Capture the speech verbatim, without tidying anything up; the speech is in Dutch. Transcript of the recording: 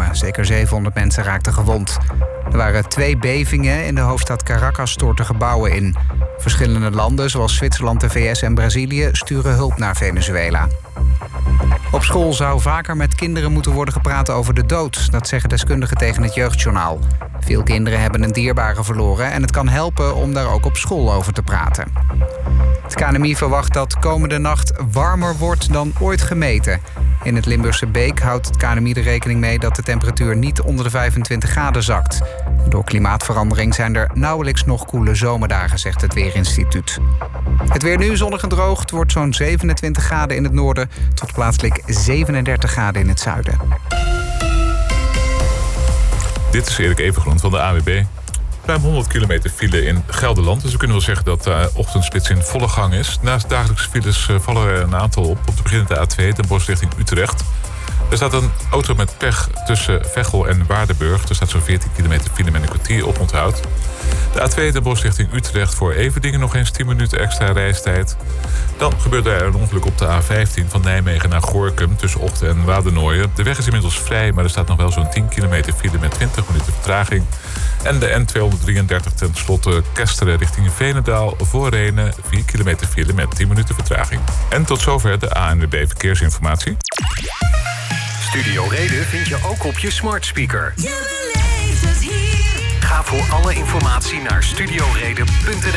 Venezuela. Zeker zevenhonderd mensen raakten gewond. Er waren twee bevingen. In de hoofdstad Caracas stortten gebouwen in. Verschillende landen, zoals Zwitserland, de V S en Brazilië, sturen hulp naar Venezuela. Op school zou vaker met kinderen moeten worden gepraat over de dood. Dat zeggen deskundigen tegen het Jeugdjournaal. Veel kinderen hebben een dierbare verloren en het kan helpen om daar ook op school over te praten. Het K N M I verwacht dat komende nacht warmer wordt dan ooit gemeten. In het Limburgse Beek houdt het K N M I er rekening mee dat de temperatuur niet onder de vijfentwintig graden zakt. Door klimaatverandering zijn er nauwelijks nog koele zomerdagen, zegt het Weerinstituut. Het weer nu zonnig en droog. Het wordt zo'n zevenentwintig graden in het noorden tot plaatselijk zevenendertig graden in het zuiden. Dit is Erik Evengroen van de A W B. Ruim honderd kilometer file in Gelderland. Dus we kunnen wel zeggen dat de ochtendspits in volle gang is. Naast dagelijkse files vallen er een aantal op. Op de beginnende A twee, Den Bosch richting Utrecht. Er staat een auto met pech tussen Veghel en Waardenburg. Er staat zo'n veertien kilometer file met een kwartier op onthoud. De A twee, Den Bosch richting Utrecht voor Everdingen nog eens tien minuten extra reistijd. Dan gebeurde er een ongeluk op de A vijftien van Nijmegen naar Gorinchem tussen Ochten en Wadernooien. De weg is inmiddels vrij, maar er staat nog wel zo'n tien kilometer file met twintig minuten vertraging. En de N tweehonderddrieëndertig ten slotte Kesteren richting Veenendaal voor Rhenen, vier kilometer file met tien minuten vertraging. En tot zover de A N W B Verkeersinformatie. Studio Reden vind je ook op je smart speaker. Je beleeft het hier. Ga voor alle informatie naar studio reden punt n